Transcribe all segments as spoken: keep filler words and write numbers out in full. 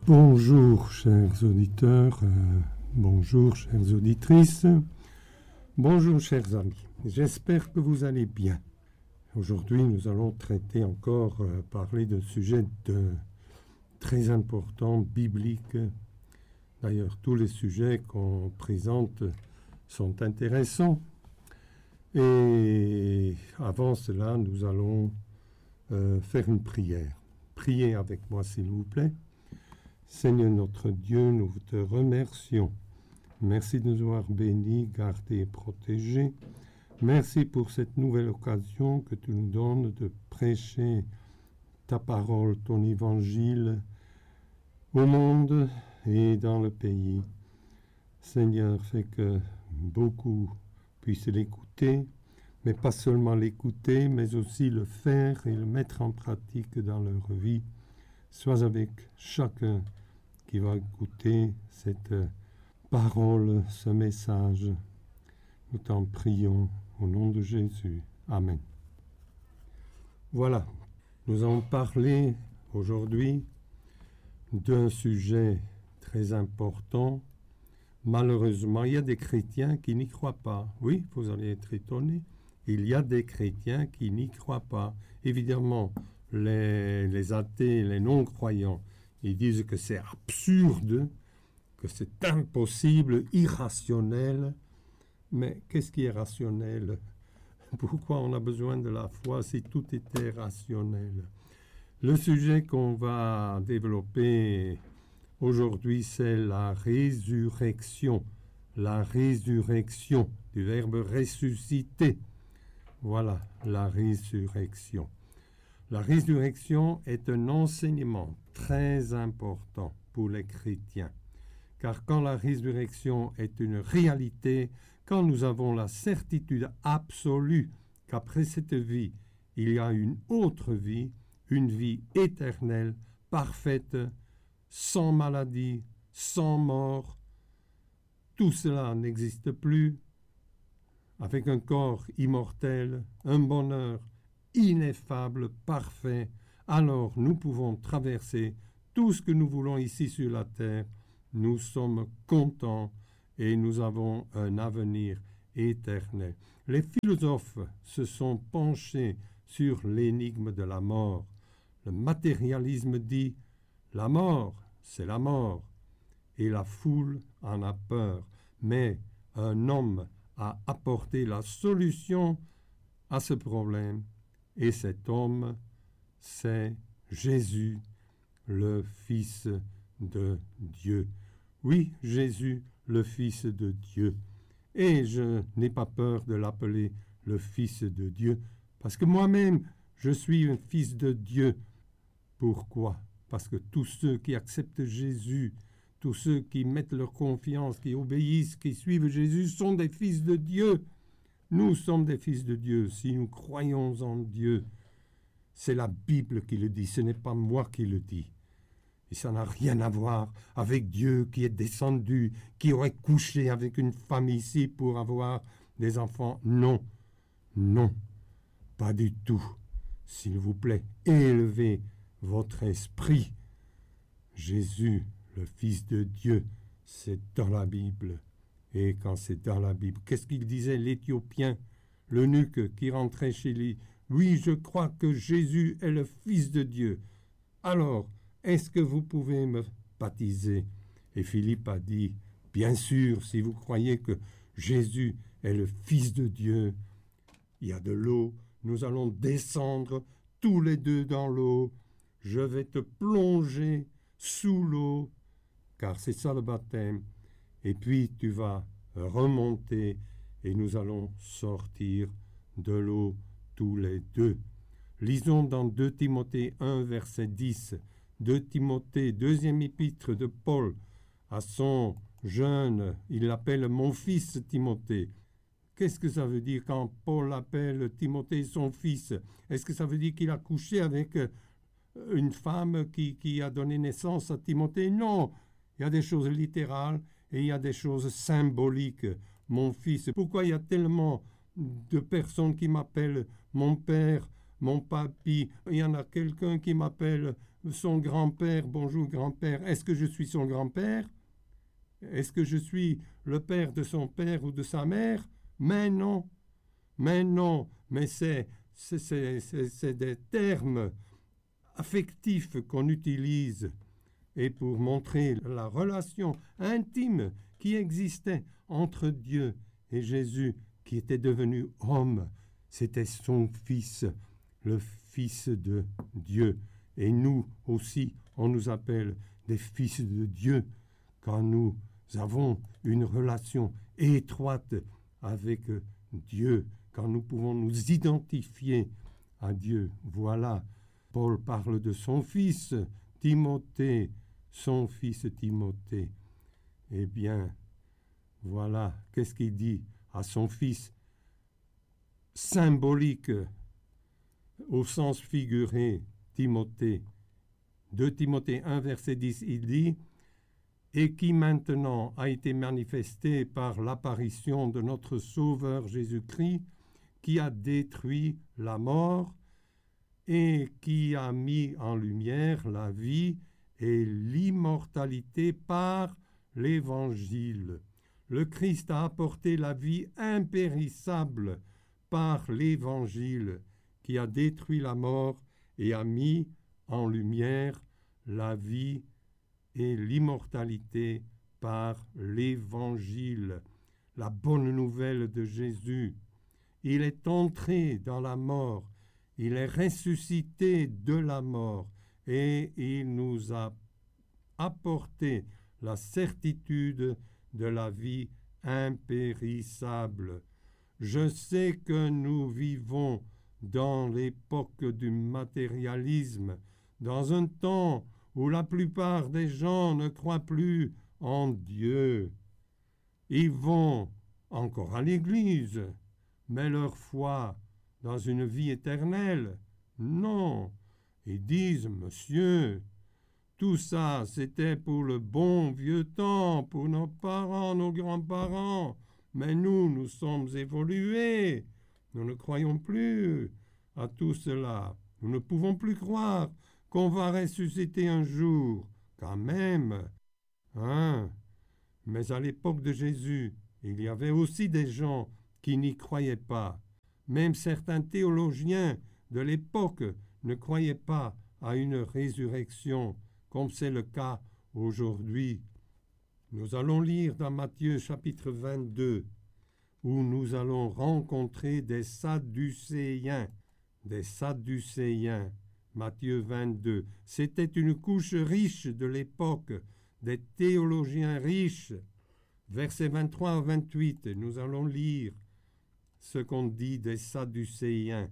Bonjour chers auditeurs, euh, bonjour chères auditrices, bonjour chers amis, j'espère que vous allez bien. Aujourd'hui nous allons traiter encore, euh, parler d'un sujet de, très important, biblique. D'ailleurs tous les sujets qu'on présente sont intéressants. Et avant cela nous allons euh, faire une prière. Priez avec moi s'il vous plaît. Seigneur notre Dieu, nous te remercions. Merci de nous avoir bénis, gardés et protégés. Merci pour cette nouvelle occasion que tu nous donnes de prêcher ta parole, ton évangile au monde et dans le pays. Seigneur, fais que beaucoup puissent l'écouter, mais pas seulement l'écouter, mais aussi le faire et le mettre en pratique dans leur vie. Sois avec chacun qui va écouter cette parole, ce message. Nous t'en prions au nom de Jésus. Amen. Voilà, nous allons parler aujourd'hui d'un sujet très important. Malheureusement, il y a des chrétiens qui n'y croient pas. Oui, vous allez être étonnés. Il y a des chrétiens qui n'y croient pas. Évidemment, les, les athées, les non-croyants, ils disent que c'est absurde, que c'est impossible, irrationnel. Mais qu'est-ce qui est rationnel? Pourquoi on a besoin de la foi si tout était rationnel? Le sujet qu'on va développer aujourd'hui, c'est la résurrection. La résurrection, du verbe ressusciter. Voilà, la résurrection. La résurrection est un enseignement très important pour les chrétiens, car quand la résurrection est une réalité, quand nous avons la certitude absolue qu'après cette vie, il y a une autre vie, une vie éternelle, parfaite, sans maladie, sans mort, tout cela n'existe plus, avec un corps immortel, un bonheur ineffable, parfait, alors nous pouvons traverser tout ce que nous voulons ici sur la terre. Nous sommes contents et nous avons un avenir éternel. Les philosophes se sont penchés sur l'énigme de la mort. Le matérialisme dit « la mort, c'est la mort » et la foule en a peur. Mais un homme a apporté la solution à ce problème. Et cet homme, c'est Jésus, le Fils de Dieu. Oui, Jésus, le Fils de Dieu. Et je n'ai pas peur de l'appeler le Fils de Dieu, parce que moi-même, je suis un Fils de Dieu. Pourquoi? Parce que tous ceux qui acceptent Jésus, tous ceux qui mettent leur confiance, qui obéissent, qui suivent Jésus, sont des fils de Dieu. Nous sommes des fils de Dieu si nous croyons en Dieu. C'est la Bible qui le dit, ce n'est pas moi qui le dis. Et ça n'a rien à voir avec Dieu qui est descendu, qui aurait couché avec une femme ici pour avoir des enfants. Non, non, pas du tout. S'il vous plaît, élevez votre esprit. Jésus, le Fils de Dieu, c'est dans la Bible. Et quand c'est dans la Bible, qu'est-ce qu'il disait l'Éthiopien, l'eunuque qui rentrait chez lui? Oui, je crois que Jésus est le Fils de Dieu. Alors, est-ce que vous pouvez me baptiser? Et Philippe a dit, bien sûr, si vous croyez que Jésus est le Fils de Dieu, il y a de l'eau, nous allons descendre tous les deux dans l'eau. Je vais te plonger sous l'eau, car c'est ça le baptême. Et puis tu vas remonter et nous allons sortir de l'eau tous les deux. Lisons dans deux Timothée un, verset dix. deux Timothée, deuxième épître de Paul à son jeune, il l'appelle mon fils Timothée. Qu'est-ce que ça veut dire quand Paul appelle Timothée son fils? Est-ce que ça veut dire qu'il a couché avec une femme qui, qui a donné naissance à Timothée? Non, il y a des choses littérales et il y a des choses symboliques. Mon fils, pourquoi il y a tellement de personnes qui m'appellent mon père, mon papy? Il y en a quelqu'un qui m'appelle son grand-père, bonjour grand-père, est-ce que je suis son grand-père? Est-ce que je suis le père de son père ou de sa mère? Mais non, mais non, mais c'est, c'est, c'est, c'est, c'est des termes affectifs qu'on utilise et pour montrer la relation intime qui existait entre Dieu et Jésus qui était devenu homme. C'était son Fils, le Fils de Dieu. Et nous aussi, on nous appelle des fils de Dieu quand nous avons une relation étroite avec Dieu, quand nous pouvons nous identifier à Dieu. Voilà, Paul parle de son fils Timothée, son fils Timothée. Eh bien, voilà, qu'est-ce qu'il dit à son fils? Symbolique, au sens figuré, Timothée. deux Timothée un, verset dix, il dit « Et qui maintenant a été manifesté par l'apparition de notre Sauveur Jésus-Christ, qui a détruit la mort et qui a mis en lumière la vie et l'immortalité par l'Évangile. Le Christ a apporté la vie impérissable par l'Évangile, qui a détruit la mort et a mis en lumière la vie et l'immortalité par l'Évangile, la bonne nouvelle de Jésus. Il est entré dans la mort, il est ressuscité de la mort et il nous a apporté la certitude de la vie impérissable. Je sais que nous vivons dans l'époque du matérialisme, dans un temps où la plupart des gens ne croient plus en Dieu. Ils vont encore à l'église, mais leur foi dans une vie éternelle, non. Ils disent, monsieur, tout ça, c'était pour le bon vieux temps, pour nos parents, nos grands-parents, mais nous, nous sommes évolués. Nous ne croyons plus à tout cela. Nous ne pouvons plus croire qu'on va ressusciter un jour, quand même. Hein? Mais à l'époque de Jésus, il y avait aussi des gens qui n'y croyaient pas. Même certains théologiens de l'époque ne croyaient pas à une résurrection, comme c'est le cas aujourd'hui. Nous allons lire dans Matthieu chapitre vingt-deux, où nous allons rencontrer des Sadducéens. Des Sadducéens, Matthieu vingt-deux. C'était une couche riche de l'époque, des théologiens riches. Versets vingt-trois à vingt-huit, nous allons lire ce qu'on dit des Sadducéens.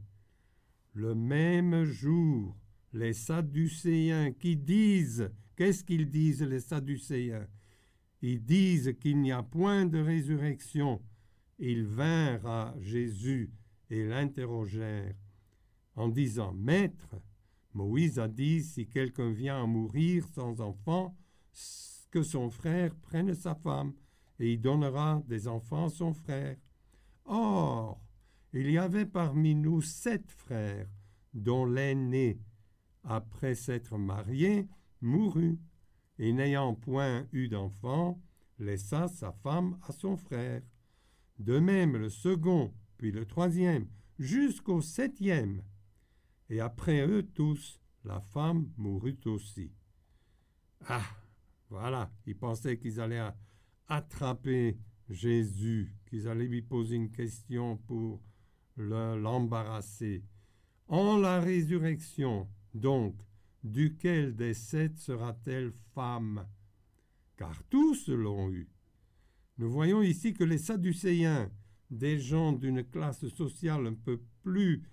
Le même jour, les Sadducéens qui disent, qu'est-ce qu'ils disent les Sadducéens? Ils disent qu'il n'y a point de résurrection. Ils vinrent à Jésus et l'interrogèrent en disant, « Maître, Moïse a dit, si quelqu'un vient à mourir sans enfant, que son frère prenne sa femme, et il donnera des enfants à son frère. Or, il y avait parmi nous sept frères, dont l'aîné, après s'être marié, mourut, et n'ayant point eu d'enfant, laissa sa femme à son frère. De même le second, puis le troisième, jusqu'au septième. Et après eux tous, la femme mourut aussi. » Ah, voilà, ils pensaient qu'ils allaient attraper Jésus, qu'ils allaient lui poser une question pour le, l'embarrasser. En la résurrection, donc, duquel des sept sera-t-elle femme? Car tous l'ont eu. Nous voyons ici que les Sadducéens, des gens d'une classe sociale un peu plus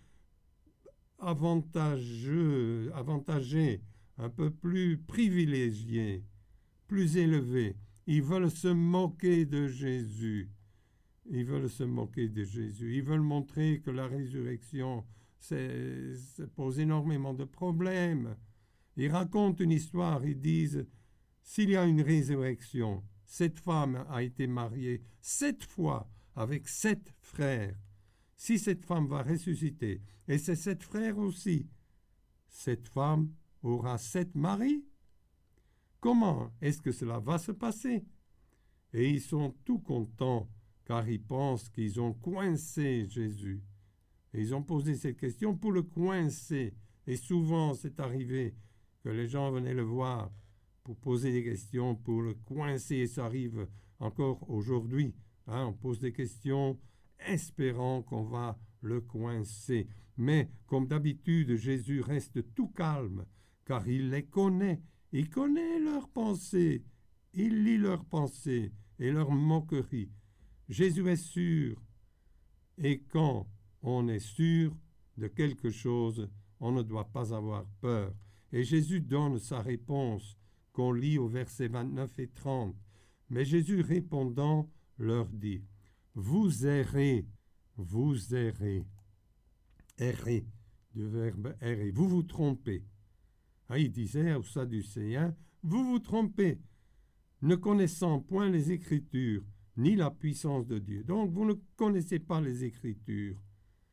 avantageux, avantagés, un peu plus privilégiés, plus élevés, ils veulent se moquer de Jésus. Ils veulent se moquer de Jésus. Ils veulent montrer que la résurrection, c'est, ça pose énormément de problèmes. Ils racontent une histoire, ils disent, s'il y a une résurrection, cette femme a été mariée sept fois avec sept frères. Si cette femme va ressusciter, et c'est sept frères aussi, cette femme aura sept maris? Comment est-ce que cela va se passer? Et ils sont tout contents car ils pensent qu'ils ont coincé Jésus. Et ils ont posé cette question pour le coincer. Et souvent, c'est arrivé que les gens venaient le voir pour poser des questions, pour le coincer. Et ça arrive encore aujourd'hui. Hein, on pose des questions espérant qu'on va le coincer. Mais comme d'habitude, Jésus reste tout calme, car il les connaît. Il connaît leurs pensées. Il lit leurs pensées et leurs moqueries. Jésus est sûr. Et quand on est sûr de quelque chose, on ne doit pas avoir peur. Et Jésus donne sa réponse qu'on lit au verset vingt-neuf et trente. Mais Jésus répondant leur dit, « Vous errez, vous errez. » Errez, du verbe errer. Vous vous trompez. Ah, il disait aux Sadducéens, « Vous vous trompez, ne connaissant point les Écritures, ni la puissance de Dieu. » Donc, vous ne connaissez pas les Écritures.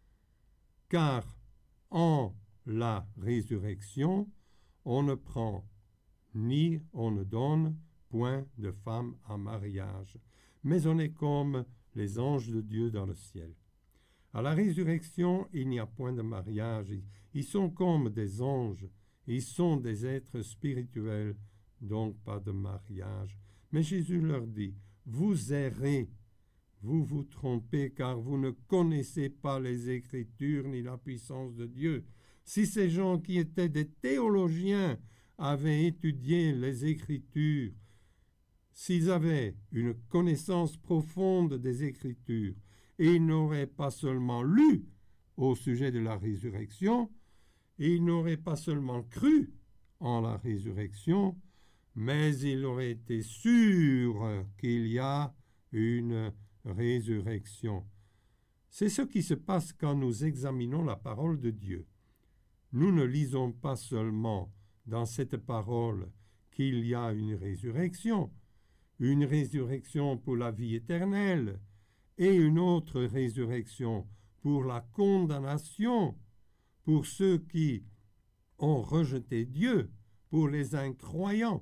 Car en la résurrection, on ne prend ni on ne donne point de femme en mariage, mais on est comme les anges de Dieu dans le ciel. À la résurrection, il n'y a point de mariage. Ils sont comme des anges. Ils sont des êtres spirituels, donc pas de mariage. Mais Jésus leur dit, « Vous errez, vous vous trompez, car vous ne connaissez pas les Écritures ni la puissance de Dieu. » Si ces gens qui étaient des théologiens avaient étudié les Écritures, s'ils avaient une connaissance profonde des Écritures, et ils n'auraient pas seulement lu au sujet de la résurrection, et ils n'auraient pas seulement cru en la résurrection, mais ils auraient été sûrs qu'il y a une résurrection. C'est ce qui se passe quand nous examinons la parole de Dieu. Nous ne lisons pas seulement dans cette parole qu'il y a une résurrection, une résurrection pour la vie éternelle et une autre résurrection pour la condamnation, pour ceux qui ont rejeté Dieu, pour les incroyants.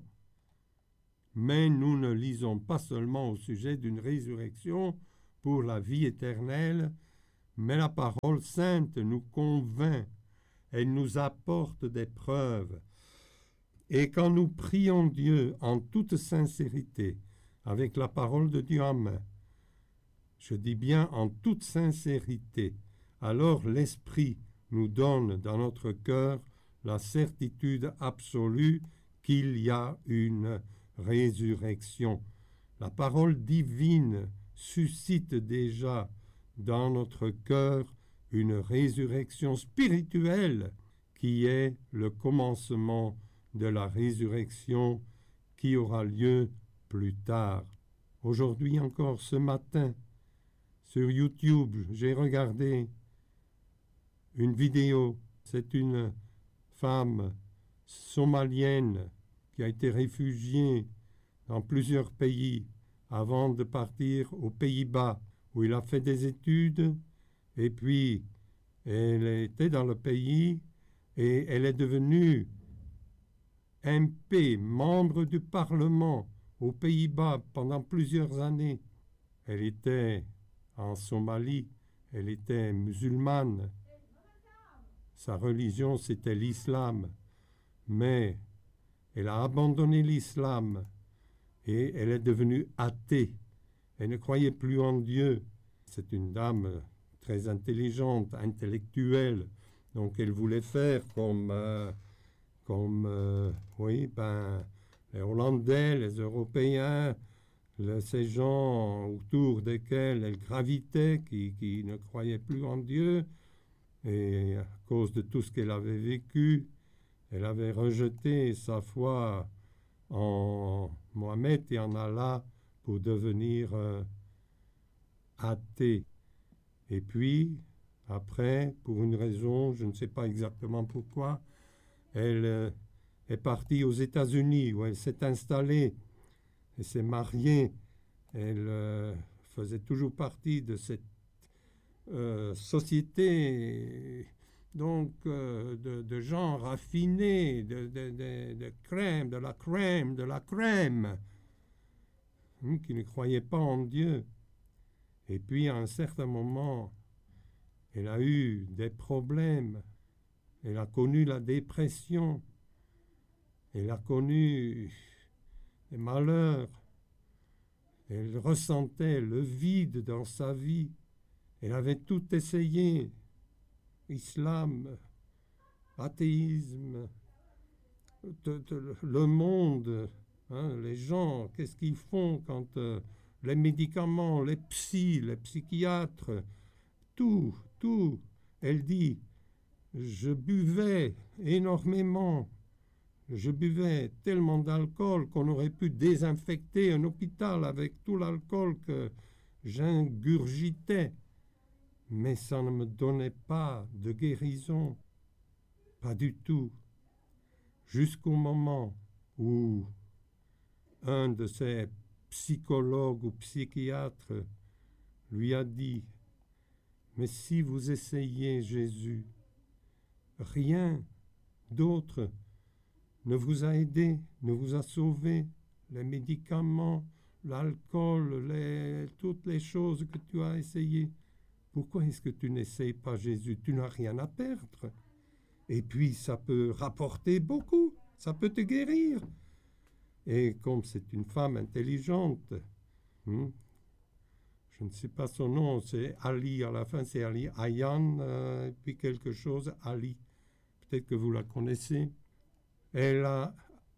Mais nous ne lisons pas seulement au sujet d'une résurrection pour la vie éternelle, mais la parole sainte nous convainc, elle nous apporte des preuves. Et quand nous prions Dieu en toute sincérité, avec la parole de Dieu en main, je dis bien en toute sincérité, alors l'Esprit nous donne dans notre cœur la certitude absolue qu'il y a une résurrection. La parole divine suscite déjà dans notre cœur une résurrection spirituelle qui est le commencement de la résurrection qui aura lieu plus tard. Aujourd'hui encore, ce matin, sur YouTube, j'ai regardé une vidéo. C'est une femme somalienne qui a été réfugiée dans plusieurs pays avant de partir aux Pays-Bas, où il a fait des études, et puis elle était dans le pays et elle est devenue M P, membre du Parlement aux Pays-Bas pendant plusieurs années. Elle était en Somalie, elle était musulmane. Sa religion, c'était l'islam. Mais elle a abandonné l'islam et elle est devenue athée. Elle ne croyait plus en Dieu. C'est une dame très intelligente, intellectuelle. Donc elle voulait faire comme, euh, comme euh, oui, ben, les Hollandais, les Européens, le, ces gens autour desquels elle gravitait, qui, qui ne croyaient plus en Dieu. Et à cause de tout ce qu'elle avait vécu, elle avait rejeté sa foi en Mohamed et en Allah pour devenir euh, athée. Et puis, après, pour une raison, je ne sais pas exactement pourquoi, elle euh, est partie aux États-Unis, où elle s'est installée et s'est mariée. Elle euh, faisait toujours partie de cette euh, société donc euh, de, de gens raffinés, de, de, de, de crème, de la crème, de la crème, hein, qui ne croyaient pas en Dieu. Et puis à un certain moment, elle a eu des problèmes, elle a connu la dépression, elle a connu des malheurs, elle ressentait le vide dans sa vie, elle avait tout essayé, islam, athéisme, le monde, hein, les gens, qu'est-ce qu'ils font quand euh, les médicaments, les psys, les psychiatres, tout, tout. Elle dit, je buvais énormément, je buvais tellement d'alcool qu'on aurait pu désinfecter un hôpital avec tout l'alcool que j'ingurgitais. Mais ça ne me donnait pas de guérison, pas du tout. Jusqu'au moment où un de ces psychologues ou psychiatres lui a dit « Mais si vous essayez Jésus, rien d'autre ne vous a aidé, ne vous a sauvé, les médicaments, l'alcool, les, toutes les choses que tu as essayées. Pourquoi est-ce que tu n'essayes pas Jésus? Tu n'as rien à perdre. Et puis, ça peut rapporter beaucoup, ça peut te guérir. » Et comme c'est une femme intelligente, hmm, je ne sais pas son nom, c'est Ali, à la fin c'est Ali, Ayan, euh, puis quelque chose, Ali. Peut-être que vous la connaissez. Elle a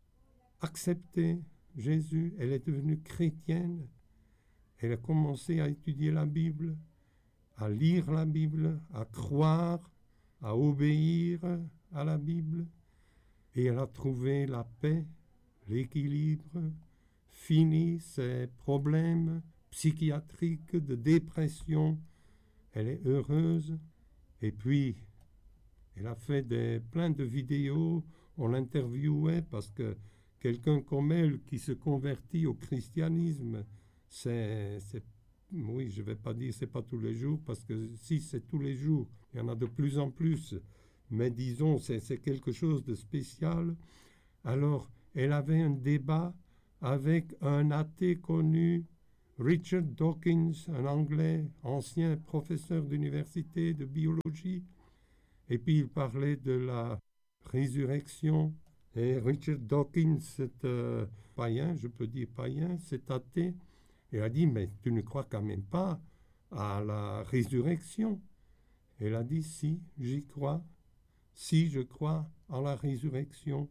accepté Jésus, elle est devenue chrétienne, elle a commencé à étudier la Bible, à lire la Bible, à croire, à obéir à la Bible, et elle a trouvé la paix, l'équilibre, fini ses problèmes psychiatriques de dépression, elle est heureuse, et puis elle a fait des, plein de vidéos, on l'interviewait parce que quelqu'un comme elle qui se convertit au christianisme, c'est, c'est oui, je ne vais pas dire c'est pas tous les jours, parce que si c'est tous les jours, il y en a de plus en plus, mais disons c'est, c'est quelque chose de spécial. Alors, elle avait un débat avec un athée connu, Richard Dawkins, un Anglais, ancien professeur d'université de biologie, et puis il parlait de la résurrection. Et Richard Dawkins, c'est euh, païen, je peux dire païen, c'est athée. Il a dit, mais tu ne crois quand même pas à la résurrection? Elle a dit, si, j'y crois. Si, je crois à la résurrection.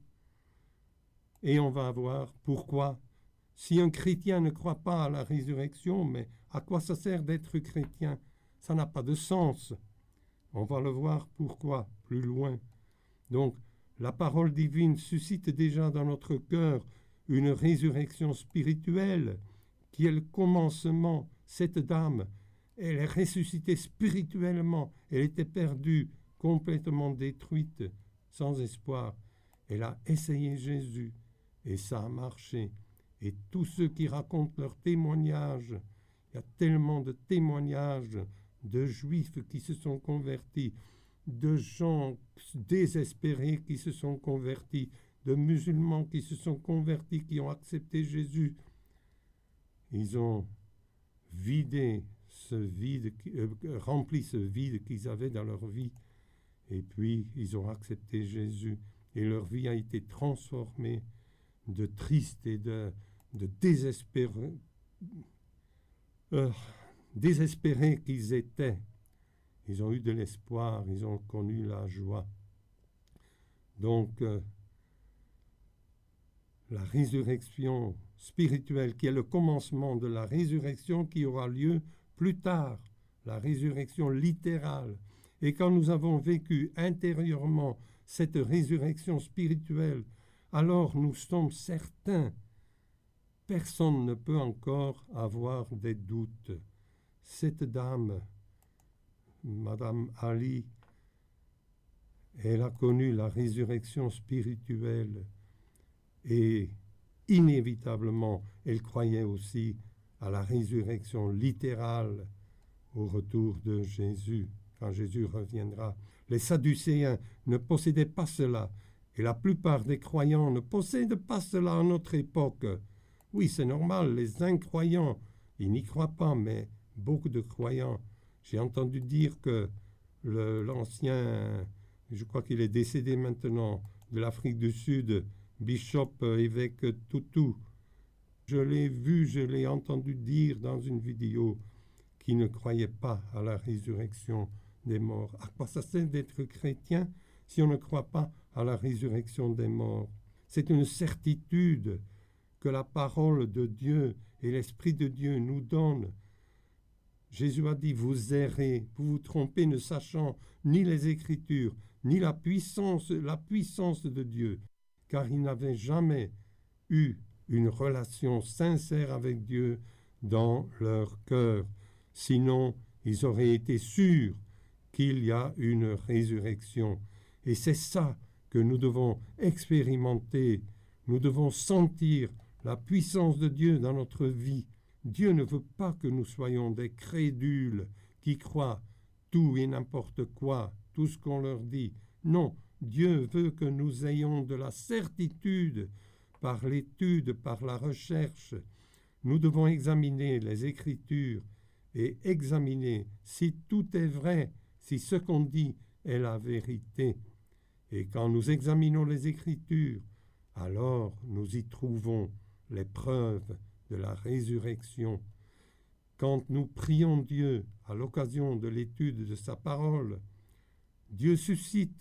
Et on va voir pourquoi. Si un chrétien ne croit pas à la résurrection, mais à quoi ça sert d'être chrétien? Ça n'a pas de sens. On va le voir pourquoi plus loin. Donc, la parole divine suscite déjà dans notre cœur une résurrection spirituelle qui est le commencement. Cette dame, elle est ressuscitée spirituellement. Elle était perdue, complètement détruite, sans espoir. Elle a essayé Jésus et ça a marché. Et tous ceux qui racontent leurs témoignages, il y a tellement de témoignages de juifs qui se sont convertis, de gens désespérés qui se sont convertis, de musulmans qui se sont convertis, qui ont accepté Jésus. Ils ont vidé ce vide, euh, rempli ce vide qu'ils avaient dans leur vie, et puis ils ont accepté Jésus, et leur vie a été transformée de triste et de, de désespérés, euh, désespérés qu'ils étaient. Ils ont eu de l'espoir, ils ont connu la joie. Donc, euh, la résurrection spirituelle, qui est le commencement de la résurrection qui aura lieu plus tard, la résurrection littérale. Et quand nous avons vécu intérieurement cette résurrection spirituelle, alors nous sommes certains, personne ne peut encore avoir des doutes. Cette dame, Madame Ali, elle a connu la résurrection spirituelle et inévitablement, elle croyait aussi à la résurrection littérale au retour de Jésus, quand Jésus reviendra. Les Sadducéens ne possédaient pas cela, et la plupart des croyants ne possèdent pas cela à notre époque. Oui, c'est normal, les incroyants, ils n'y croient pas, mais beaucoup de croyants. J'ai entendu dire que le, l'ancien, je crois qu'il est décédé maintenant, de l'Afrique du Sud, Bishop évêque Tutu, je l'ai vu, je l'ai entendu dire dans une vidéo qu'il ne croyait pas à la résurrection des morts. À quoi ça sert d'être chrétien si on ne croit pas à la résurrection des morts? C'est une certitude que la parole de Dieu et l'Esprit de Dieu nous donnent. Jésus a dit, vous errez, vous vous trompez, ne sachant ni les Écritures, ni la puissance, la puissance de Dieu, car il n'avait jamais eu une relation sincère avec Dieu dans leur cœur. Sinon, ils auraient été sûrs qu'il y a une résurrection. Et c'est ça que nous devons expérimenter. Nous devons sentir la puissance de Dieu dans notre vie. Dieu ne veut pas que nous soyons des crédules qui croient tout et n'importe quoi, tout ce qu'on leur dit. Non, Dieu veut que nous ayons de la certitude par l'étude, par la recherche. Nous devons examiner les Écritures et examiner si tout est vrai, si ce qu'on dit est la vérité. Et quand nous examinons les Écritures, alors nous y trouvons les preuves de la résurrection. Quand nous prions Dieu à l'occasion de l'étude de sa parole, Dieu suscite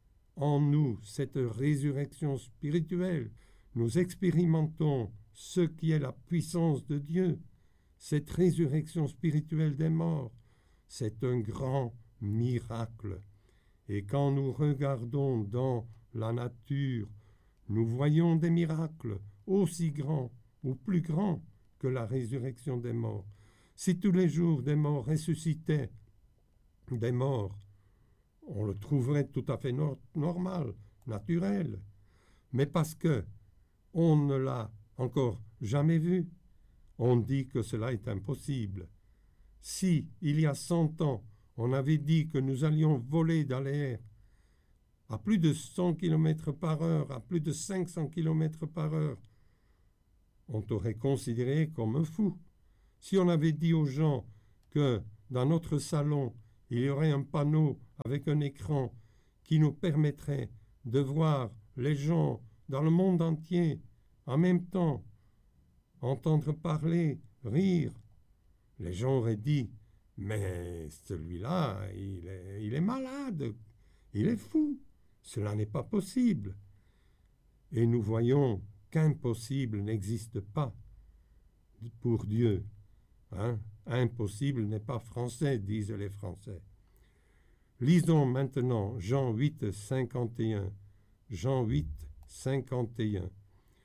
en nous cette résurrection spirituelle. Nous expérimentons ce qui est la puissance de Dieu, cette résurrection spirituelle des morts. C'est un grand miracle. Et quand nous regardons dans la nature, nous voyons des miracles aussi grands ou plus grands que la résurrection des morts. Si tous les jours des morts ressuscitaient des morts, on le trouverait tout à fait no- normal, naturel. Mais parce que on ne l'a encore jamais vu, on dit que cela est impossible. Si, il y a cent ans, on avait dit que nous allions voler dans l'air à plus de cent kilomètres par heure, à plus de cinq cents kilomètres par heure, on t'aurait considéré comme un fou. Si on avait dit aux gens que dans notre salon, il y aurait un panneau avec un écran qui nous permettrait de voir les gens dans le monde entier en même temps, entendre parler, rire, les gens auraient dit « Mais celui-là, il est, il est malade, il est fou, cela n'est pas possible. » Et nous voyons qu'impossible n'existe pas pour Dieu. Hein? Impossible n'est pas français, disent les Français. Lisons maintenant Jean huit, cinquante et un. Jean huit, cinquante et un,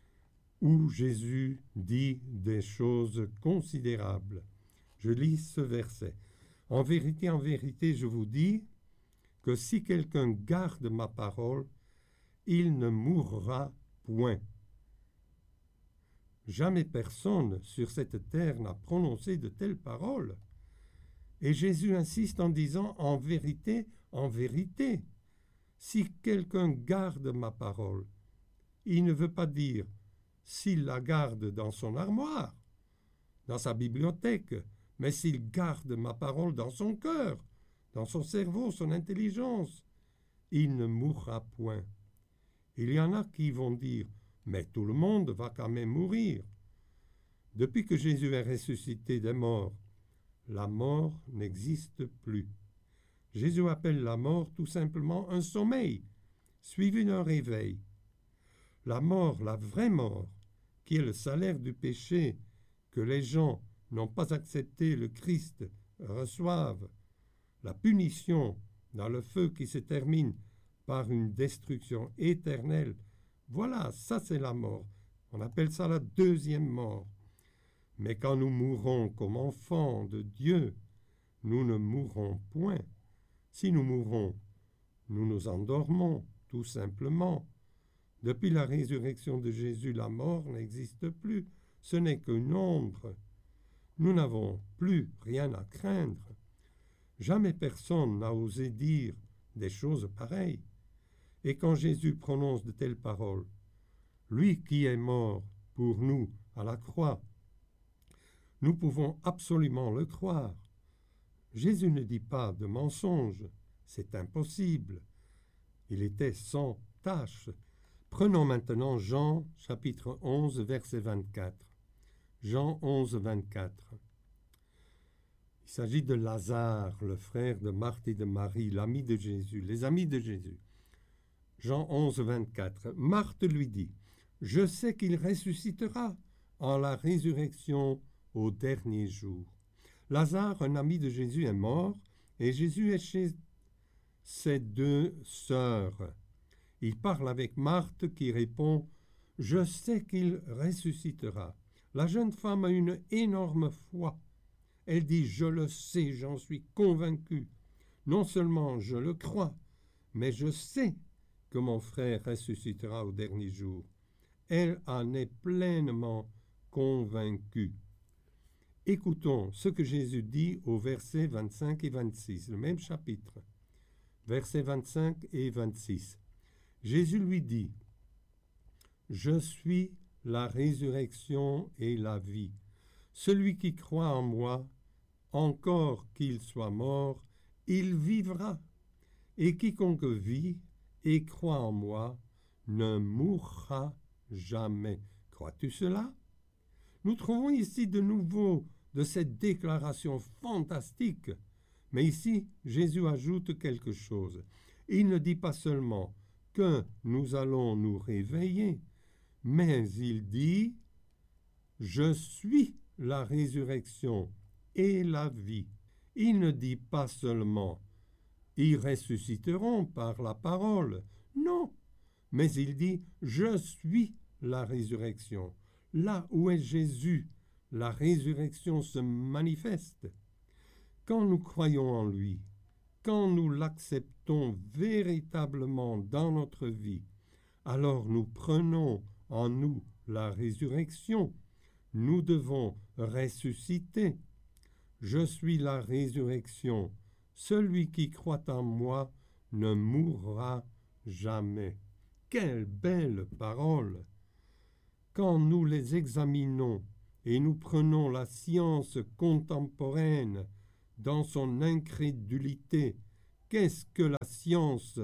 où Jésus dit des choses considérables. Je lis ce verset. « En vérité, en vérité, je vous dis que si quelqu'un garde ma parole, il ne mourra point. » Jamais personne sur cette terre n'a prononcé de telles paroles. Et Jésus insiste en disant « en vérité, en vérité, si quelqu'un garde ma parole », il ne veut pas dire s'il la garde dans son armoire, dans sa bibliothèque, mais s'il garde ma parole dans son cœur, dans son cerveau, son intelligence, il ne mourra point. Il y en a qui vont dire « mais tout le monde va quand même mourir ». Depuis que Jésus est ressuscité des morts, la mort n'existe plus. Jésus appelle la mort tout simplement un sommeil, suivi d'un réveil. La mort, la vraie mort, qui est le salaire du péché que les gens n'ont pas accepté, le Christ reçoivent, la punition dans le feu qui se termine par une destruction éternelle. Voilà, ça c'est la mort. On appelle ça la deuxième mort. Mais quand nous mourrons comme enfants de Dieu, nous ne mourrons point. Si nous mourons, nous nous endormons, tout simplement. Depuis la résurrection de Jésus, la mort n'existe plus. Ce n'est qu'une ombre. Nous n'avons plus rien à craindre. Jamais personne n'a osé dire des choses pareilles. Et quand Jésus prononce de telles paroles, lui qui est mort pour nous à la croix, nous pouvons absolument le croire. Jésus ne dit pas de mensonge, c'est impossible. Il était sans tache. Prenons maintenant Jean chapitre onze, verset vingt-quatre. Jean onze, vingt-quatre. Il s'agit de Lazare, le frère de Marthe et de Marie, l'ami de Jésus, les amis de Jésus. Jean onze, vingt-quatre. Marthe lui dit, « Je sais qu'il ressuscitera en la résurrection au dernier jour. » Lazare, un ami de Jésus, est mort, et Jésus est chez ses deux sœurs. Il parle avec Marthe qui répond « Je sais qu'il ressuscitera. » La jeune femme a une énorme foi. Elle dit « Je le sais, j'en suis convaincue. Non seulement je le crois, mais je sais que mon frère ressuscitera au dernier jour. » Elle en est pleinement convaincue. Écoutons ce que Jésus dit au verset vingt-cinq et vingt-six, le même chapitre. Versets vingt-cinq et vingt-six. Jésus lui dit, « Je suis la résurrection et la vie. Celui qui croit en moi, encore qu'il soit mort, il vivra. Et quiconque vit et croit en moi ne mourra jamais. » Crois-tu cela? Nous trouvons ici de nouveau de cette déclaration fantastique. Mais ici, Jésus ajoute quelque chose. Il ne dit pas seulement que nous allons nous réveiller, mais il dit « Je suis la résurrection et la vie. » Il ne dit pas seulement « Ils ressusciteront par la parole ». Non, mais il dit « Je suis la résurrection ». Là où est Jésus, la résurrection se manifeste. Quand nous croyons en lui, quand nous l'acceptons véritablement dans notre vie, alors nous prenons en nous la résurrection. Nous devons ressusciter. Je suis la résurrection. Celui qui croit en moi ne mourra jamais. Quelle belle parole! Quand nous les examinons et nous prenons la science contemporaine dans son incrédulité, qu'est-ce que la science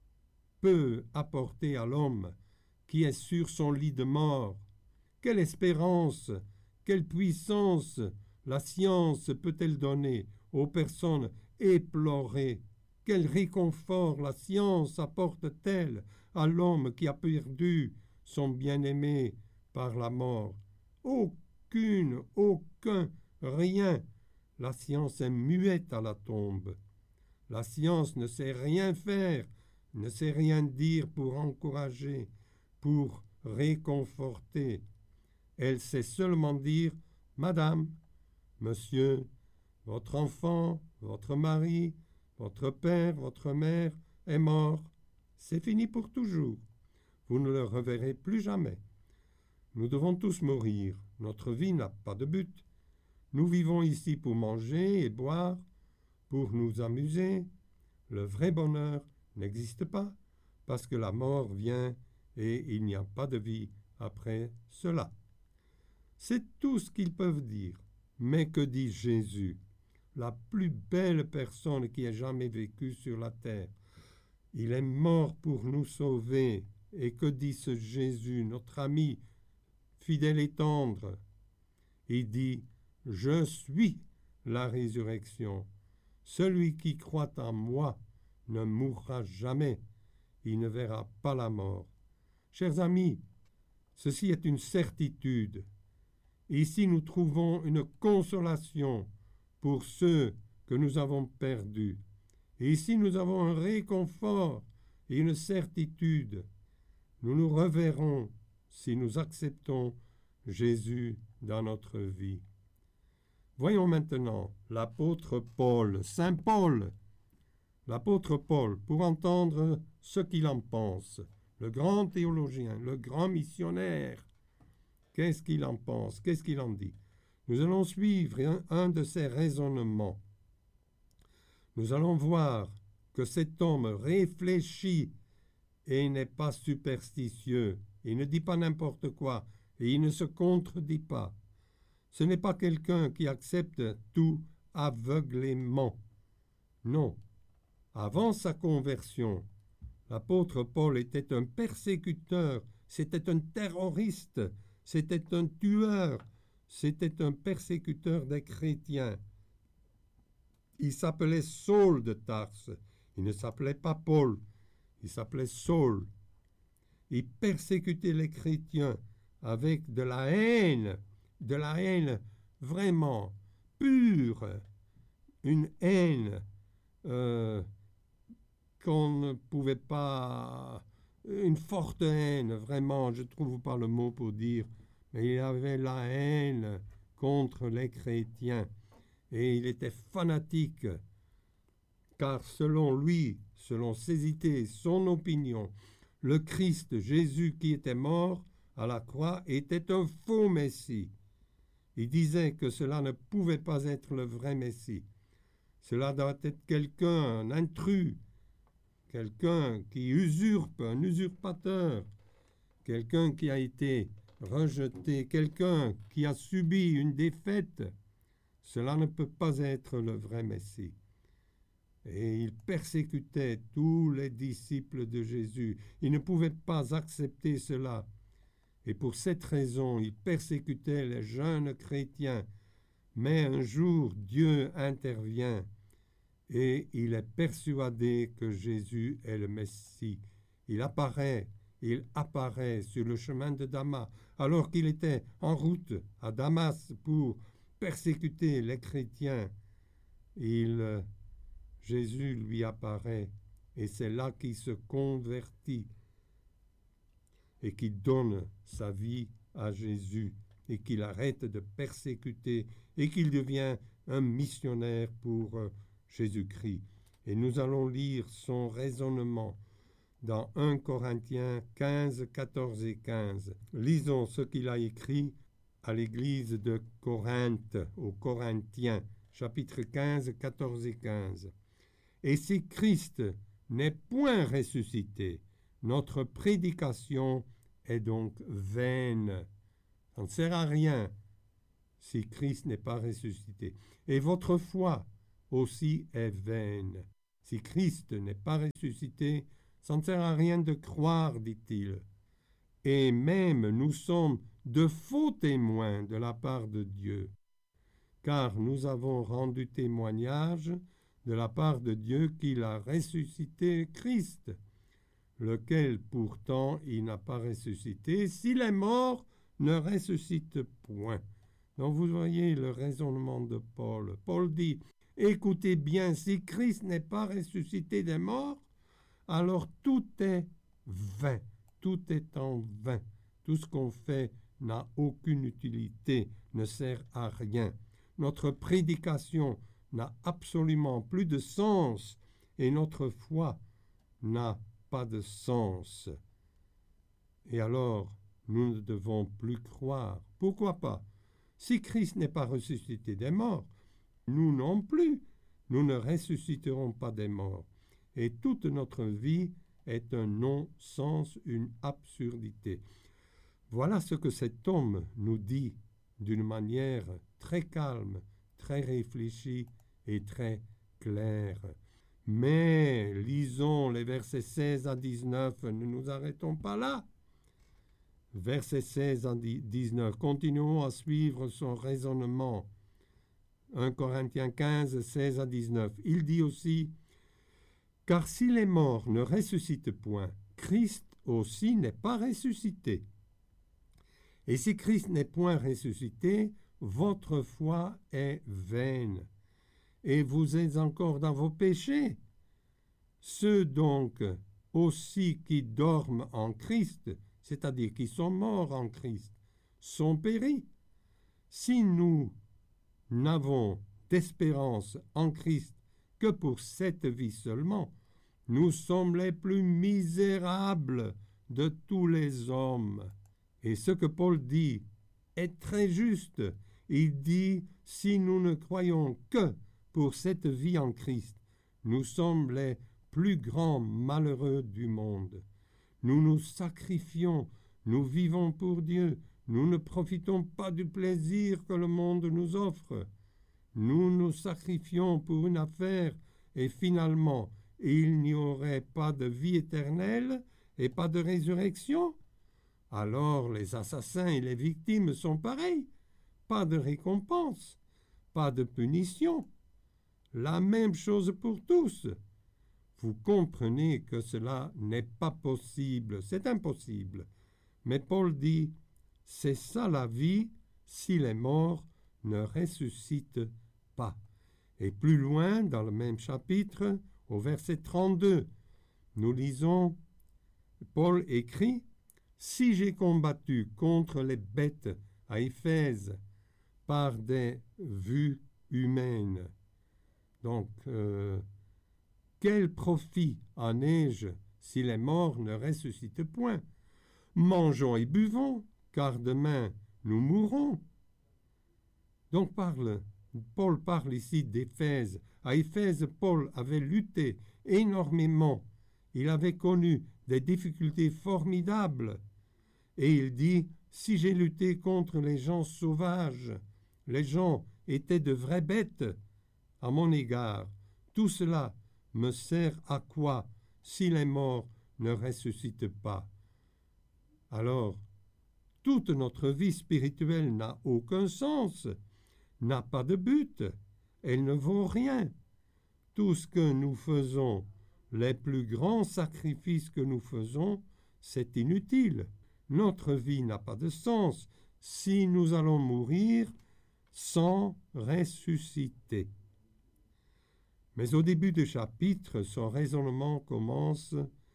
peut apporter à l'homme qui est sur son lit de mort? Quelle espérance, quelle puissance la science peut-elle donner aux personnes éplorées? Quel réconfort la science apporte-t-elle à l'homme qui a perdu son bien-aimé par la mort? Aucune, aucun, rien. La science est muette à la tombe. La science ne sait rien faire, ne sait rien dire pour encourager, pour réconforter. Elle sait seulement dire « Madame, monsieur, votre enfant, votre mari, votre père, votre mère est mort. C'est fini pour toujours. Vous ne le reverrez plus jamais. Nous devons tous mourir. Notre vie n'a pas de but. Nous vivons ici pour manger et boire, pour nous amuser. Le vrai bonheur n'existe pas parce que la mort vient et il n'y a pas de vie après cela. » C'est tout ce qu'ils peuvent dire. Mais que dit Jésus, la plus belle personne qui ait jamais vécu sur la terre? Il est mort pour nous sauver. Et que dit ce Jésus, notre ami fidèle et tendre? Il dit « Je suis la résurrection. Celui qui croit en moi ne mourra jamais. Il ne verra pas la mort. » Chers amis, ceci est une certitude. Ici, nous trouvons une consolation pour ceux que nous avons perdus. Et ici, nous avons un réconfort et une certitude. Nous nous reverrons si nous acceptons Jésus dans notre vie. Voyons maintenant l'apôtre Paul, Saint Paul, l'apôtre Paul, pour entendre ce qu'il en pense. Le grand théologien, le grand missionnaire, qu'est-ce qu'il en pense? Qu'est-ce qu'il en dit? Nous allons suivre un, un de ses raisonnements. Nous allons voir que cet homme réfléchit et n'est pas superstitieux. Il ne dit pas n'importe quoi et il ne se contredit pas. Ce n'est pas quelqu'un qui accepte tout aveuglément. Non. Avant sa conversion, l'apôtre Paul était un persécuteur, c'était un terroriste, c'était un tueur, c'était un persécuteur des chrétiens. Il s'appelait Saul de Tarse. Il ne s'appelait pas Paul, il s'appelait Saul. Il persécutait les chrétiens avec de la haine, de la haine vraiment pure, une haine euh, qu'on ne pouvait pas, une forte haine, vraiment, je ne trouve pas le mot pour dire, mais il avait la haine contre les chrétiens. Et il était fanatique, car selon lui, selon ses idées, son opinion, le Christ Jésus qui était mort à la croix était un faux Messie. Il disait que cela ne pouvait pas être le vrai Messie. Cela doit être quelqu'un, un intrus, quelqu'un qui usurpe, un usurpateur, quelqu'un qui a été rejeté, quelqu'un qui a subi une défaite. Cela ne peut pas être le vrai Messie. Et il persécutait tous les disciples de Jésus. Il ne pouvait pas accepter cela. Et pour cette raison, il persécutait les jeunes chrétiens. Mais un jour, Dieu intervient et il est persuadé que Jésus est le Messie. Il apparaît, il apparaît sur le chemin de Damas, alors qu'il était en route à Damas pour persécuter les chrétiens. Il, Jésus lui apparaît et c'est là qu'il se convertit et qu'il donne sa vie à Jésus et qu'il arrête de persécuter et qu'il devient un missionnaire pour Jésus-Christ. Et nous allons lire son raisonnement dans un Corinthiens quinze, quatorze et quinze. Lisons ce qu'il a écrit à l'église de Corinthe, aux Corinthiens, chapitre quinze, quatorze et quinze. Et si Christ n'est point ressuscité, notre prédication est donc vaine. Ça ne sert à rien si Christ n'est pas ressuscité. Et votre foi aussi est vaine. Si Christ n'est pas ressuscité, ça ne sert à rien de croire, dit-il. Et même nous sommes de faux témoins de la part de Dieu, car nous avons rendu témoignage de la part de Dieu qu'il a ressuscité Christ, lequel pourtant il n'a pas ressuscité, s'il est mort, ne ressuscite point. Donc vous voyez le raisonnement de Paul. Paul dit, écoutez bien, si Christ n'est pas ressuscité des morts, alors tout est vain, tout est en vain. Tout ce qu'on fait n'a aucune utilité, ne sert à rien. Notre prédication n'a absolument plus de sens et notre foi n'a pas de sens. Et alors, nous ne devons plus croire. Pourquoi pas? Si Christ n'est pas ressuscité des morts, nous non plus, nous ne ressusciterons pas des morts. Et toute notre vie est un non-sens, une absurdité. Voilà ce que cet homme nous dit d'une manière très calme, très réfléchie et très claire. Mais lisons les versets seize à dix-neuf, ne nous arrêtons pas là. Versets seize à dix-neuf, continuons à suivre son raisonnement. un Corinthiens quinze, seize à dix-neuf. Il dit aussi, « Car si les morts ne ressuscitent point, Christ aussi n'est pas ressuscité. Et si Christ n'est point ressuscité, votre foi est vaine, et vous êtes encore dans vos péchés. Ceux donc aussi qui dorment en Christ, c'est-à-dire qui sont morts en Christ, sont péris. Si nous n'avons d'espérance en Christ que pour cette vie seulement, nous sommes les plus misérables de tous les hommes. » Et ce que Paul dit est très juste. Il dit, si nous ne croyons que pour cette vie en Christ, nous sommes les plus grands malheureux du monde. Nous nous sacrifions, nous vivons pour Dieu, nous ne profitons pas du plaisir que le monde nous offre. Nous nous sacrifions pour une affaire et finalement, il n'y aurait pas de vie éternelle et pas de résurrection. Alors les assassins et les victimes sont pareils. Pas de récompense, pas de punition. La même chose pour tous. Vous comprenez que cela n'est pas possible, c'est impossible. Mais Paul dit, c'est ça la vie si les morts ne ressuscitent pas. Et plus loin, dans le même chapitre, au verset trente-deux, nous lisons, Paul écrit, « Si j'ai combattu contre les bêtes à Éphèse par des vues humaines. » Donc, euh, quel profit en ai-je si les morts ne ressuscitent point? Mangeons et buvons, car demain nous mourrons. Donc parle, Paul parle ici d'Éphèse. À Éphèse, Paul avait lutté énormément. Il avait connu des difficultés formidables. Et il dit, si j'ai lutté contre les gens sauvages, les gens étaient de vraies bêtes à mon égard, tout cela me sert à quoi si les morts ne ressuscitent pas? Alors, toute notre vie spirituelle n'a aucun sens, n'a pas de but, elle ne vaut rien. Tout ce que nous faisons, les plus grands sacrifices que nous faisons, c'est inutile. Notre vie n'a pas de sens si nous allons mourir sans ressusciter. Mais au début du chapitre, son raisonnement commence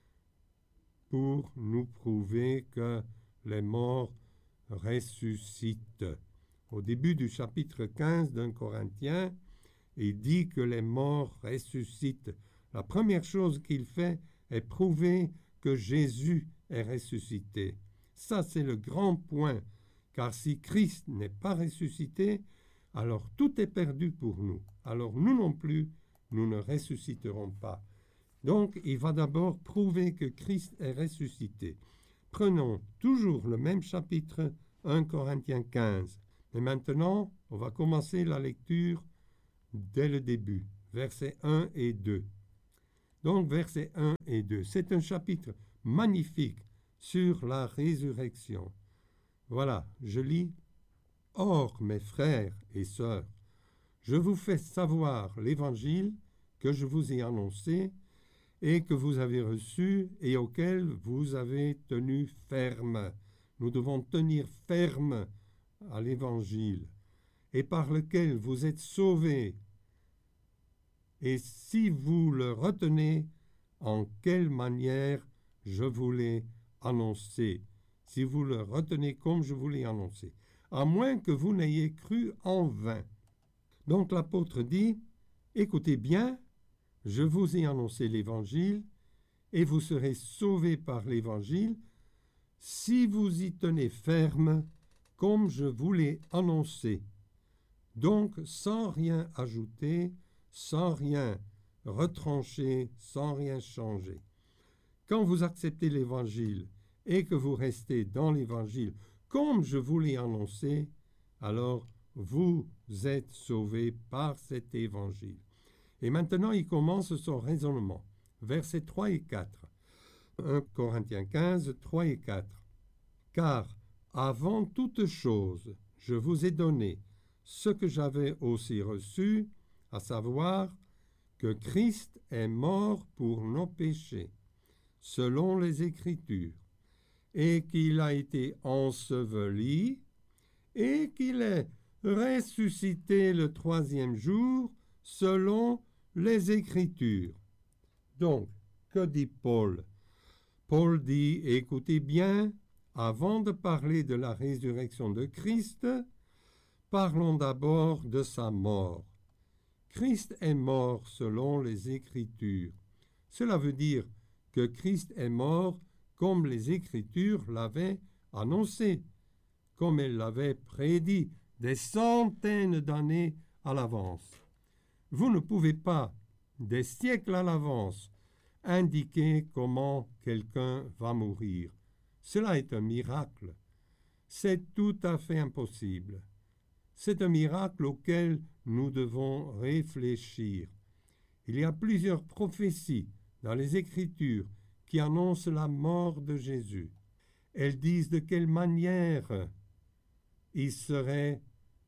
pour nous prouver que les morts ressuscitent. Au début du chapitre quinze d'un Corinthien, il dit que les morts ressuscitent. La première chose qu'il fait est prouver que Jésus est ressuscité. Ça, c'est le grand point, car si Christ n'est pas ressuscité, alors tout est perdu pour nous. Alors nous non plus, nous ne ressusciterons pas. Donc, il va d'abord prouver que Christ est ressuscité. Prenons toujours le même chapitre, un Corinthiens quinze. Et maintenant, on va commencer la lecture dès le début, versets un et deux. Donc, versets un et deux. C'est un chapitre magnifique sur la résurrection. Voilà, je lis. « Or, mes frères et sœurs, je vous fais savoir l'évangile que je vous ai annoncé et que vous avez reçu et auquel vous avez tenu ferme. » Nous devons tenir ferme à l'évangile et par lequel vous êtes sauvés. Et si vous le retenez, en quelle manière je vous l'ai annoncé, si vous le retenez comme je vous l'ai annoncé, à moins que vous n'ayez cru en vain. Donc l'apôtre dit, écoutez bien, je vous ai annoncé l'évangile, et vous serez sauvés par l'évangile, si vous y tenez ferme, comme je vous l'ai annoncé. Donc, sans rien ajouter, sans rien retrancher, sans rien changer. Quand vous acceptez l'évangile et que vous restez dans l'évangile comme je vous l'ai annoncé, alors vous êtes sauvés par cet évangile. Et maintenant, il commence son raisonnement. Versets trois et quatre. un Corinthiens quinze, trois et quatre. « Car avant toute chose, je vous ai donné ce que j'avais aussi reçu, à savoir que Christ est mort pour nos péchés, selon les Écritures, et qu'il a été enseveli, et qu'il est ressuscité le troisième jour, selon les Écritures. » Donc, que dit Paul? Paul dit, écoutez bien, avant de parler de la résurrection de Christ, parlons d'abord de sa mort. Christ est mort selon les Écritures. Cela veut dire que Christ est mort comme les Écritures l'avaient annoncé, comme elles l'avaient prédit des centaines d'années à l'avance. Vous ne pouvez pas, des siècles à l'avance, indiquer comment quelqu'un va mourir. Cela est un miracle. C'est tout à fait impossible. C'est un miracle auquel nous devons réfléchir. Il y a plusieurs prophéties dans les Écritures qui annoncent la mort de Jésus. Elles disent de quelle manière il serait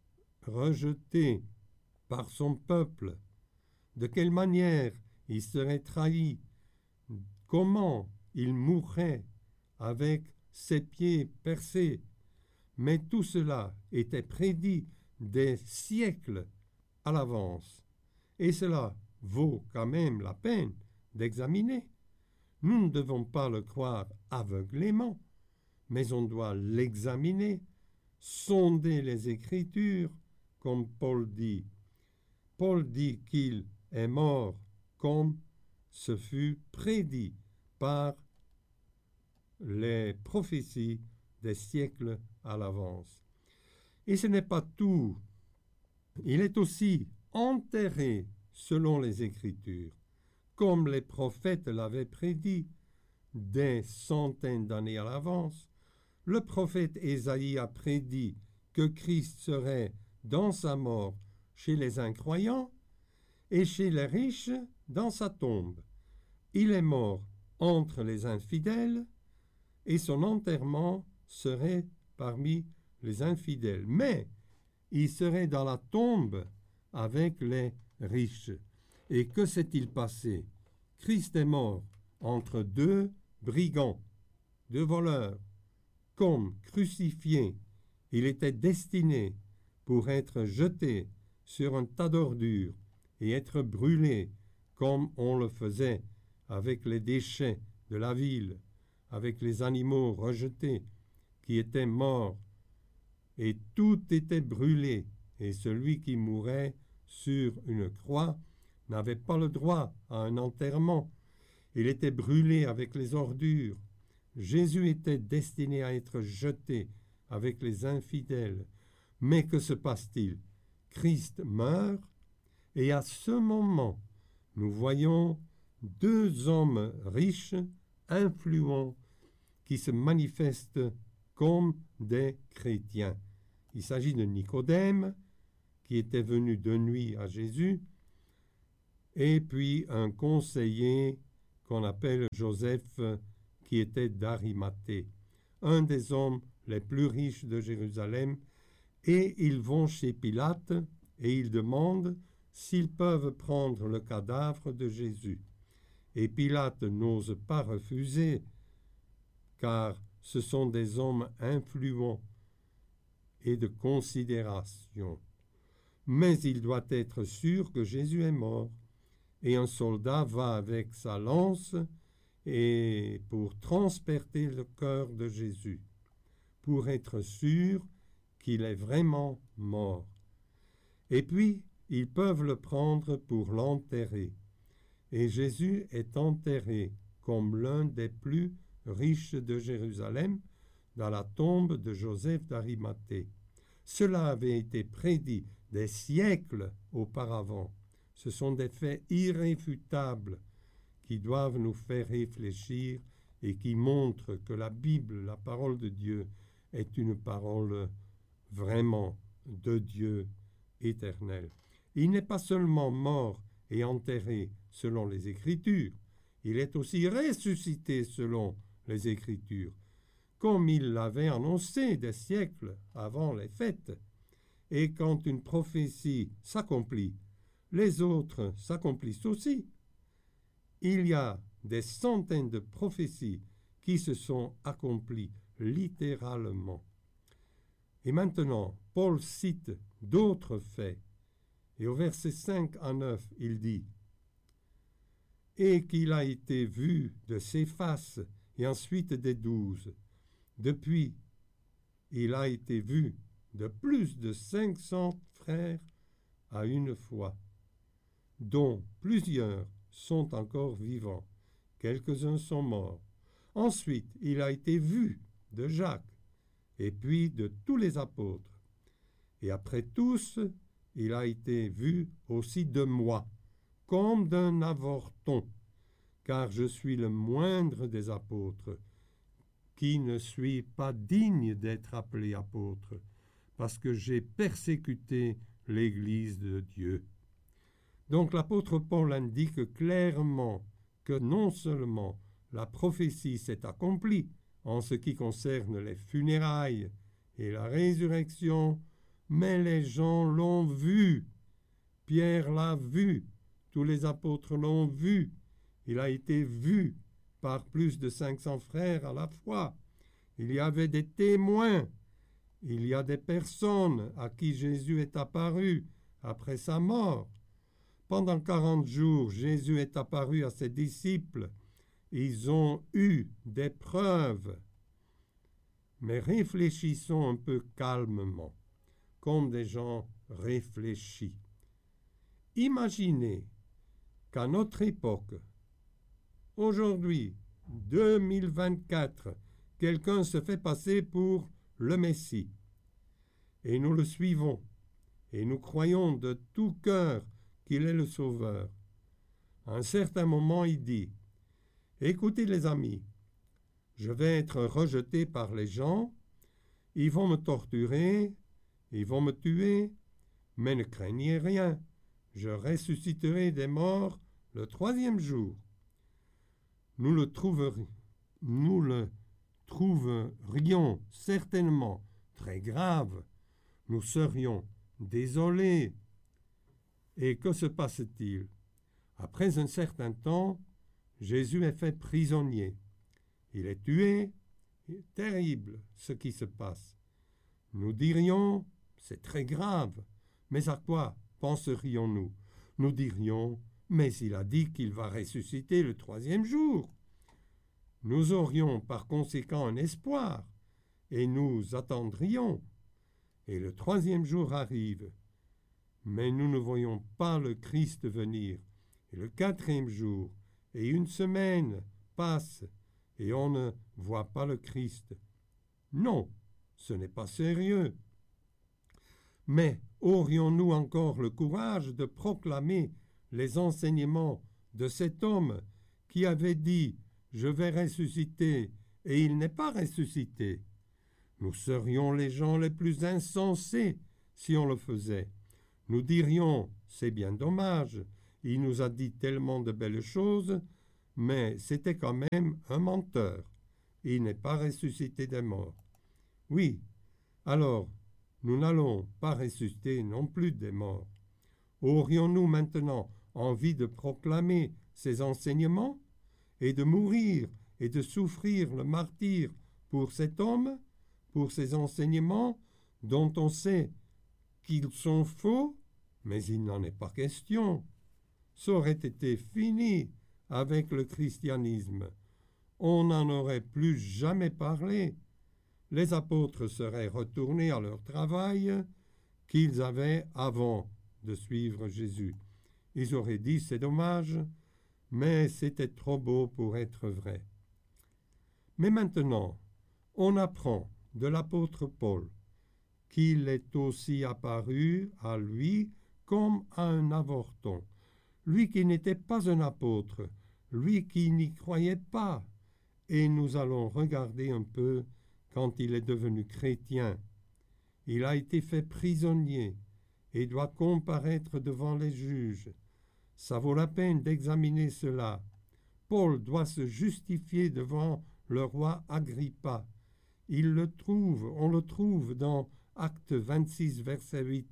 rejeté par son peuple, de quelle manière il serait trahi, comment il mourrait avec ses pieds percés. Mais tout cela était prédit des siècles à l'avance. Et cela vaut quand même la peine d'examiner. Nous ne devons pas le croire aveuglément, mais on doit l'examiner, sonder les Écritures, comme Paul dit. Paul dit qu'il est mort comme ce fut prédit par les prophéties des siècles à l'avance. Et ce n'est pas tout. Il est aussi enterré selon les Écritures, comme les prophètes l'avaient prédit des centaines d'années à l'avance. Le prophète Ésaïe a prédit que Christ serait dans sa mort chez les incroyants et chez les riches dans sa tombe. Il est mort entre les infidèles et son enterrement serait parmi les infidèles. Mais il serait dans la tombe avec les riches. Et que s'est-il passé? Christ est mort entre deux brigands, deux voleurs. Comme crucifié, il était destiné pour être jeté sur un tas d'ordures et être brûlé comme on le faisait avec les déchets de la ville, avec les animaux rejetés qui étaient morts, et tout était brûlé, et celui qui mourait sur une croix n'avait pas le droit à un enterrement. Il était brûlé avec les ordures. Jésus était destiné à être jeté avec les infidèles. Mais que se passe-t-il? Christ meurt, et à ce moment, nous voyons deux hommes riches, influents, qui se manifestent comme des chrétiens. Il s'agit de Nicodème, qui était venu de nuit à Jésus, et puis un conseiller qu'on appelle Joseph, qui était d'Arimathée, un des hommes les plus riches de Jérusalem, et ils vont chez Pilate et ils demandent s'ils peuvent prendre le cadavre de Jésus. Et Pilate n'ose pas refuser, car ce sont des hommes influents et de considération. Mais il doit être sûr que Jésus est mort, et un soldat va avec sa lance et pour transpercer le cœur de Jésus, pour être sûr qu'il est vraiment mort. Et puis, ils peuvent le prendre pour l'enterrer. Et Jésus est enterré comme l'un des plus riches de Jérusalem dans la tombe de Joseph d'Arimathée. Cela avait été prédit des siècles auparavant. Ce sont des faits irréfutables qui doivent nous faire réfléchir et qui montrent que la Bible, la parole de Dieu, est une parole vraiment de Dieu éternel. Il n'est pas seulement mort et enterré selon les Écritures, il est aussi ressuscité selon les Écritures, comme il l'avait annoncé des siècles avant les fêtes. Et quand une prophétie s'accomplit, les autres s'accomplissent aussi. Il y a des centaines de prophéties qui se sont accomplies littéralement. Et maintenant, Paul cite d'autres faits. Et au verset cinq à neuf, il dit « Et qu'il a été vu de Céphas et ensuite des douze. Depuis, il a été vu de plus de cinq cents frères à une fois, dont plusieurs sont encore vivants, quelques-uns sont morts. Ensuite, il a été vu de Jacques, et puis de tous les apôtres. Et après tous, il a été vu aussi de moi, comme d'un avorton, car je suis le moindre des apôtres, qui ne suis pas digne d'être appelé apôtre, parce que j'ai persécuté l'Église de Dieu. » Donc l'apôtre Paul indique clairement que non seulement la prophétie s'est accomplie en ce qui concerne les funérailles et la résurrection, mais les gens l'ont vu. Pierre l'a vu, tous les apôtres l'ont vu. Il a été vu par plus de cinq cents frères à la fois. Il y avait des témoins. Il y a des personnes à qui Jésus est apparu après sa mort. Pendant quarante jours, Jésus est apparu à ses disciples. Ils ont eu des preuves. Mais réfléchissons un peu calmement, comme des gens réfléchis. Imaginez qu'à notre époque, aujourd'hui, deux mille vingt-quatre, quelqu'un se fait passer pour le Messie. Et nous le suivons. Et nous croyons de tout cœur qu'il est le Sauveur. À un certain moment, il dit, « Écoutez les amis, je vais être rejeté par les gens, ils vont me torturer, ils vont me tuer, mais ne craignez rien, je ressusciterai des morts le troisième jour. » Nous le trouverions, nous le trouverions certainement très grave, nous serions désolés. Et que se passe-t-il? Après un certain temps, Jésus est fait prisonnier. Il est tué. Terrible ce qui se passe. Nous dirions, c'est très grave. Mais à quoi penserions-nous? Nous dirions, mais il a dit qu'il va ressusciter le troisième jour. Nous aurions par conséquent un espoir, et nous attendrions. Et le troisième jour arrive. Mais nous ne voyons pas le Christ venir. Et le quatrième jour, et une semaine passe, et on ne voit pas le Christ. Non, ce n'est pas sérieux. Mais aurions-nous encore le courage de proclamer les enseignements de cet homme qui avait dit « Je vais ressusciter » et il n'est pas ressuscité? Nous serions les gens les plus insensés si on le faisait. Nous dirions « C'est bien dommage, il nous a dit tellement de belles choses, mais c'était quand même un menteur. Il n'est pas ressuscité des morts. » Oui, alors, nous n'allons pas ressusciter non plus des morts. Aurions-nous maintenant envie de proclamer ces enseignements et de mourir et de souffrir le martyre pour cet homme, pour ces enseignements dont on sait qu'ils sont faux, mais il n'en est pas question. Ça aurait été fini avec le christianisme. On n'en aurait plus jamais parlé. Les apôtres seraient retournés à leur travail qu'ils avaient avant de suivre Jésus. Ils auraient dit, c'est dommage, mais c'était trop beau pour être vrai. Mais maintenant, on apprend de l'apôtre Paul qu'il est aussi apparu à lui comme à un avorton. Lui qui n'était pas un apôtre, lui qui n'y croyait pas. Et nous allons regarder un peu quand il est devenu chrétien. Il a été fait prisonnier et doit comparaître devant les juges. Ça vaut la peine d'examiner cela. Paul doit se justifier devant le roi Agrippa. Il le trouve, on le trouve dans Acte vingt-six, verset huit.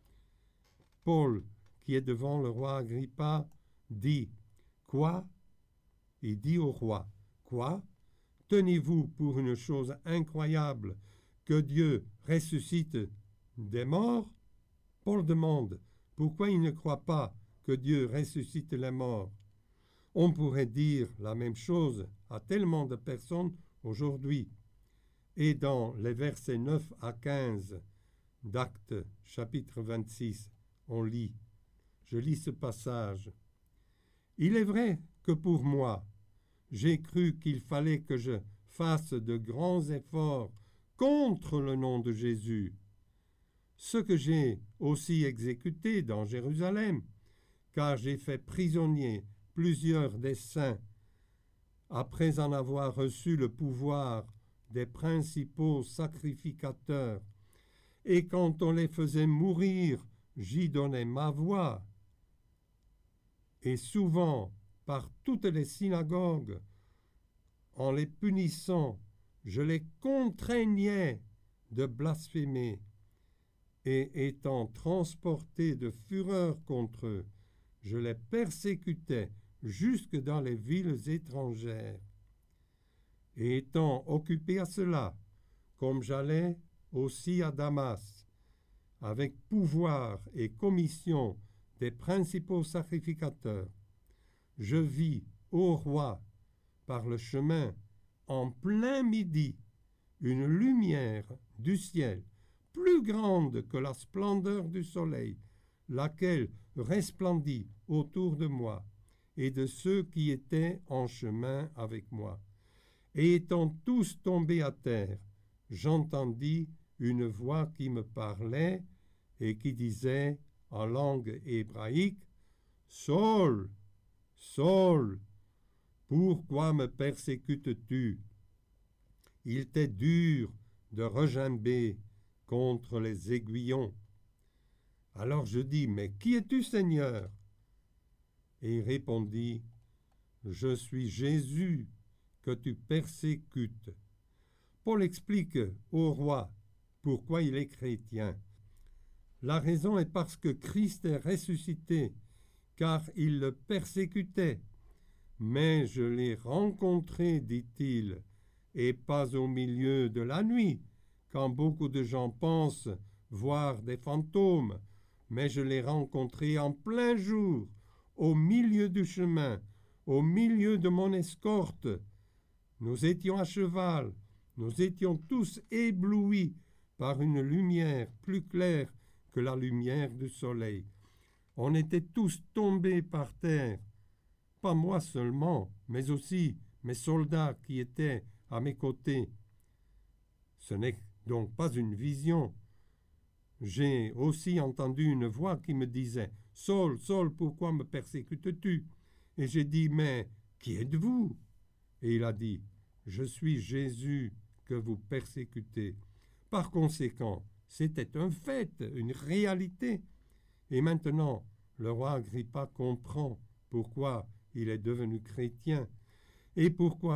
Paul, qui est devant le roi Agrippa, dit « Quoi ?» Il dit au roi « Quoi ? Tenez-vous pour une chose incroyable que Dieu ressuscite des morts ?» Paul demande pourquoi il ne croit pas que Dieu ressuscite les morts. On pourrait dire la même chose à tellement de personnes aujourd'hui. Et dans les versets neuf à quinze d'Actes chapitre vingt-six, on lit, je lis ce passage. « Il est vrai que pour moi, j'ai cru qu'il fallait que je fasse de grands efforts contre le nom de Jésus, ce que j'ai aussi exécuté dans Jérusalem, car j'ai fait prisonnier plusieurs des saints après en avoir reçu le pouvoir des principaux sacrificateurs, et quand on les faisait mourir, j'y donnais ma voix. Et souvent, par toutes les synagogues, en les punissant, je les contraignais de blasphémer, et étant transporté de fureur contre eux, je les persécutais jusque dans les villes étrangères. Et étant occupé à cela, comme j'allais aussi à Damas, avec pouvoir et commission des principaux sacrificateurs, je vis au roi, par le chemin, en plein midi, une lumière du ciel, plus grande que la splendeur du soleil, laquelle resplendit autour de moi et de ceux qui étaient en chemin avec moi. Et étant tous tombés à terre, j'entendis une voix qui me parlait et qui disait en langue hébraïque, « Saul, Saul, pourquoi me persécutes-tu » Il t'est dur de regimber contre les aiguillons. Alors je dis, « Mais qui es-tu, Seigneur » Et il répondit, « Je suis Jésus que tu persécutes. » Paul explique au roi pourquoi il est chrétien. La raison est parce que Christ est ressuscité, car il le persécutait. Mais je l'ai rencontré, dit-il, et pas au milieu de la nuit, quand beaucoup de gens pensent voir des fantômes, mais je l'ai rencontré en plein jour, au milieu du chemin, au milieu de mon escorte. Nous étions à cheval, nous étions tous éblouis par une lumière plus claire que la lumière du soleil. On était tous tombés par terre, pas moi seulement, mais aussi mes soldats qui étaient à mes côtés. Ce n'est donc pas une vision. J'ai aussi entendu une voix qui me disait « Saul, Saul, pourquoi me persécutes-tu » Et j'ai dit « Mais qui êtes-vous » Et il a dit « Je suis Jésus que vous persécutez. » Par conséquent, c'était un fait, une réalité. Et maintenant, le roi Agrippa comprend pourquoi il est devenu chrétien et pourquoi